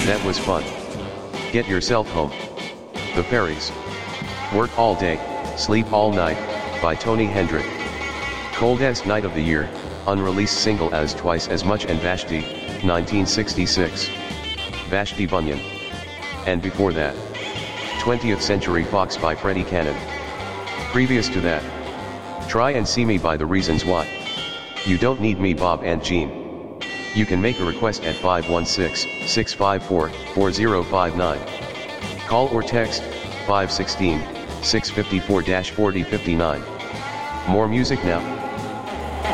That was fun. Get yourself home. The Fairies. Work all day, sleep all night, by Tony Hendrick. Coldest Night of the Year, unreleased single as Twice as Much and Vashti, 1966. Vashti Bunyan. And before that, 20th Century Fox by Freddie Cannon. Previous to that, Try and See Me by The Reasons Why. You Don't Need Me Bob and Jean. You can make a request at 516-654-4059. Call or text 516-654-4059. More music now.